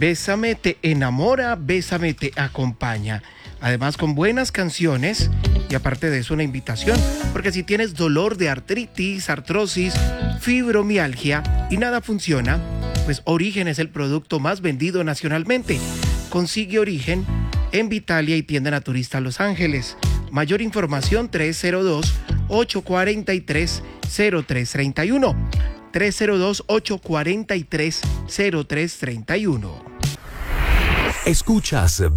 Bésame te enamora, Bésame te acompaña. Además con buenas canciones y aparte de eso una invitación, porque si tienes dolor de artritis, artrosis, fibromialgia y nada funciona, pues Origen es el producto más vendido nacionalmente. Consigue Origen en Vitalia y tienda naturista Los Ángeles. Mayor información 302-843-0331. 302-843-0331. Escuchas